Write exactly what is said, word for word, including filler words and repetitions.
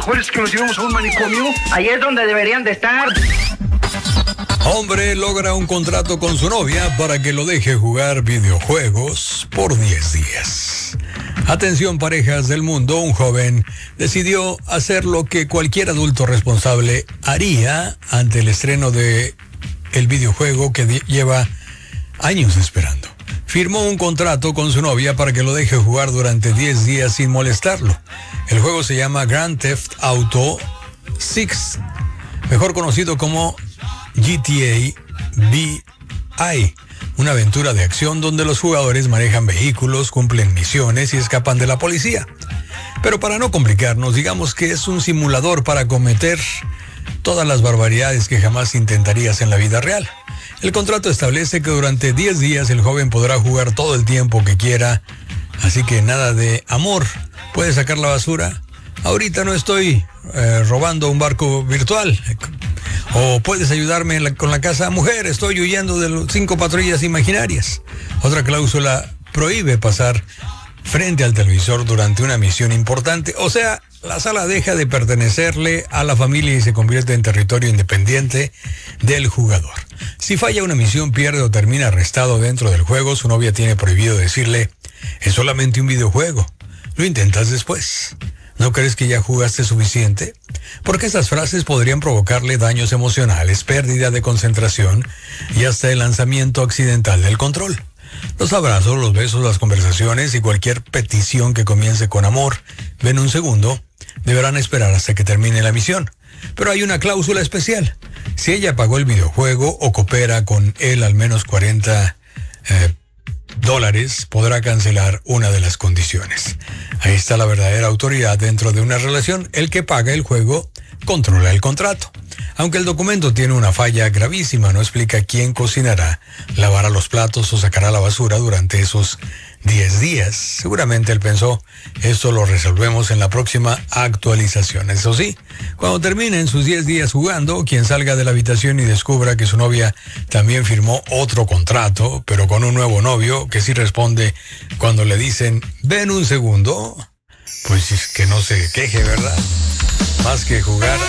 mejor es que nos llevemos a un manicomio. Ahí es donde deberían de estar. Hombre logra un contrato con su novia para que lo deje jugar videojuegos por diez días. Atención, parejas del mundo, un joven decidió hacer lo que cualquier adulto responsable haría ante el estreno de el videojuego que di- lleva años esperando. Firmó un contrato con su novia para que lo deje jugar durante diez días sin molestarlo. El juego se llama Grand Theft Auto seis, mejor conocido como G T A V I, una aventura de acción donde los jugadores manejan vehículos, cumplen misiones y escapan de la policía. Pero para no complicarnos, digamos que es un simulador para cometer todas las barbaridades que jamás intentarías en la vida real. El contrato establece que durante diez días el joven podrá jugar todo el tiempo que quiera, así que nada de amor. ¿Puedes sacar la basura? Ahorita no estoy eh, robando un barco virtual. O puedes ayudarme en la, con la casa. Mujer, estoy huyendo de los cinco patrullas imaginarias. Otra cláusula prohíbe pasar frente al televisor durante una misión importante. O sea, la sala deja de pertenecerle a la familia y se convierte en territorio independiente del jugador. Si falla una misión, pierde o termina arrestado dentro del juego. Su novia tiene prohibido decirle: es solamente un videojuego, lo intentas después. ¿No crees que ya jugaste suficiente? Porque estas frases podrían provocarle daños emocionales, pérdida de concentración y hasta el lanzamiento accidental del control. Los abrazos, los besos, las conversaciones y cualquier petición que comience con amor, ven un segundo, deberán esperar hasta que termine la misión. Pero hay una cláusula especial. Si ella pagó el videojuego o coopera con él al menos cuarenta eh, dólares, podrá cancelar una de las condiciones. Ahí está la verdadera autoridad dentro de una relación. El que paga el juego controla el contrato. Aunque el documento tiene una falla gravísima, no explica quién cocinará, lavará los platos o sacará la basura durante esos diez días. Seguramente él pensó: esto lo resolvemos en la próxima actualización. Eso sí, cuando terminen sus diez días jugando, quien salga de la habitación y descubra que su novia también firmó otro contrato, pero con un nuevo novio que sí responde cuando le dicen: ven un segundo, pues es que no se queje, ¿verdad? Más que jugar